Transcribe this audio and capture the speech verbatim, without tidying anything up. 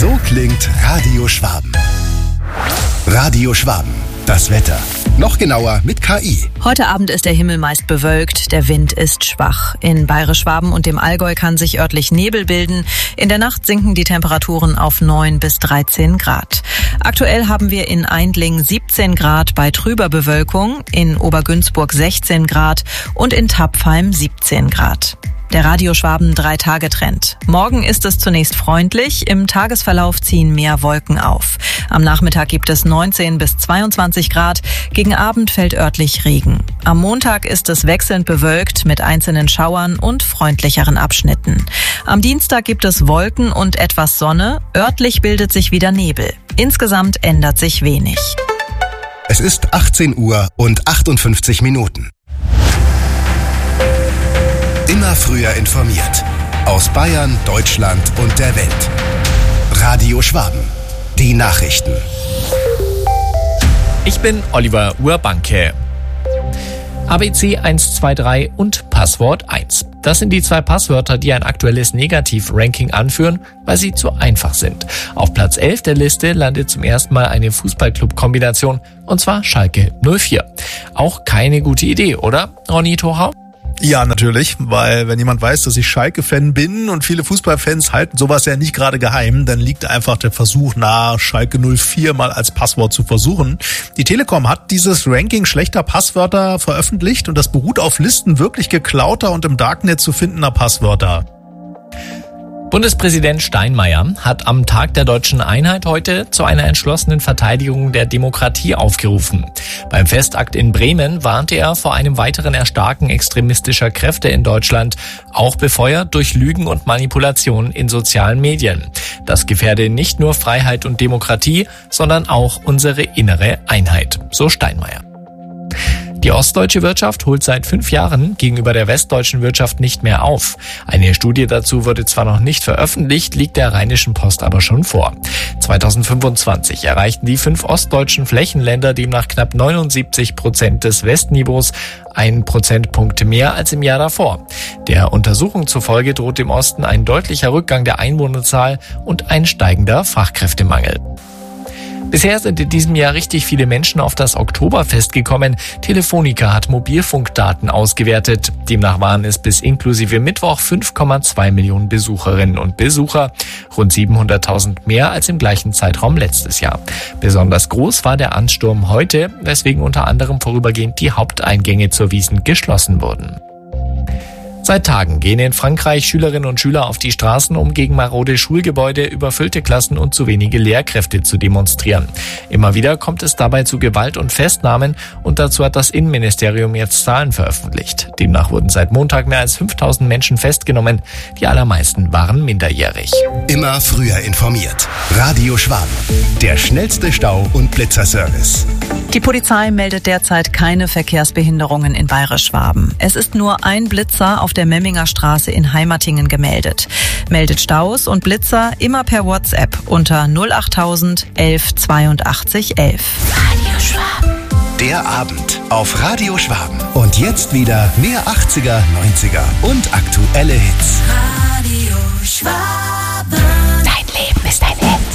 So klingt Radio Schwaben. Radio Schwaben. Das Wetter. Noch genauer mit K I. Heute Abend ist der Himmel meist bewölkt, der Wind ist schwach. In Bayerisch-Schwaben und dem Allgäu kann sich örtlich Nebel bilden. In der Nacht sinken die Temperaturen auf neun bis dreizehn Grad. Aktuell haben wir in Eindling siebzehn Grad bei trüber Bewölkung, in Obergünzburg sechzehn Grad und in Tapfheim siebzehn Grad. Der Radio Schwaben Drei-Tage-Trend. Morgen ist es zunächst freundlich, im Tagesverlauf ziehen mehr Wolken auf. Am Nachmittag gibt es neunzehn bis zweiundzwanzig Grad, gegen Abend fällt örtlich Regen. Am Montag ist es wechselnd bewölkt mit einzelnen Schauern und freundlicheren Abschnitten. Am Dienstag gibt es Wolken und etwas Sonne, örtlich bildet sich wieder Nebel. Insgesamt ändert sich wenig. Es ist achtzehn Uhr und achtundfünfzig Minuten. Immer früher informiert. Aus Bayern, Deutschland und der Welt. Radio Schwaben. Die Nachrichten. Ich bin Oliver Urbanke. A B C eins zwei drei und Passwort eins. Das sind die zwei Passwörter, die ein aktuelles Negativ-Ranking anführen, weil sie zu einfach sind. Auf Platz elf der Liste landet zum ersten Mal eine Fußballclub-Kombination, und zwar Schalke null vier. Auch keine gute Idee, oder, Ronny Thorau? Ja, natürlich, weil wenn jemand weiß, dass ich Schalke-Fan bin und viele Fußballfans halten sowas ja nicht gerade geheim, dann liegt einfach der Versuch nahe, Schalke null vier mal als Passwort zu versuchen. Die Telekom hat dieses Ranking schlechter Passwörter veröffentlicht und das beruht auf Listen wirklich geklauter und im Darknet zu findender Passwörter. Bundespräsident Steinmeier hat am Tag der Deutschen Einheit heute zu einer entschlossenen Verteidigung der Demokratie aufgerufen. Beim Festakt in Bremen warnte er vor einem weiteren Erstarken extremistischer Kräfte in Deutschland, auch befeuert durch Lügen und Manipulationen in sozialen Medien. Das gefährde nicht nur Freiheit und Demokratie, sondern auch unsere innere Einheit, so Steinmeier. Die ostdeutsche Wirtschaft holt seit fünf Jahren gegenüber der westdeutschen Wirtschaft nicht mehr auf. Eine Studie dazu wurde zwar noch nicht veröffentlicht, liegt der Rheinischen Post aber schon vor. zweitausendfünfundzwanzig erreichten die fünf ostdeutschen Flächenländer demnach knapp neunundsiebzig Prozent des Westniveaus, ein Prozentpunkt mehr als im Jahr davor. Der Untersuchung zufolge droht dem Osten ein deutlicher Rückgang der Einwohnerzahl und ein steigender Fachkräftemangel. Bisher sind in diesem Jahr richtig viele Menschen auf das Oktoberfest gekommen. Telefonica hat Mobilfunkdaten ausgewertet. Demnach waren es bis inklusive Mittwoch fünf Komma zwei Millionen Besucherinnen und Besucher. Rund siebenhunderttausend mehr als im gleichen Zeitraum letztes Jahr. Besonders groß war der Ansturm heute, weswegen unter anderem vorübergehend die Haupteingänge zur Wiesn geschlossen wurden. Seit Tagen gehen in Frankreich Schülerinnen und Schüler auf die Straßen, um gegen marode Schulgebäude, überfüllte Klassen und zu wenige Lehrkräfte zu demonstrieren. Immer wieder kommt es dabei zu Gewalt und Festnahmen und dazu hat das Innenministerium jetzt Zahlen veröffentlicht. Demnach wurden seit Montag mehr als fünftausend Menschen festgenommen. Die allermeisten waren minderjährig. Immer früher informiert. Radio Schwaben. Der schnellste Stau- und Blitzerservice. Die Polizei meldet derzeit keine Verkehrsbehinderungen in Bayerisch-Schwaben. Es ist nur ein Blitzer auf der Memminger Straße in Heimatingen gemeldet. Meldet Staus und Blitzer immer per WhatsApp unter null achttausend elf zweiundachtzig elf. Radio Schwaben. Der Abend auf Radio Schwaben. Und jetzt wieder mehr achtziger, neunziger und aktuelle Hits. Radio Schwaben.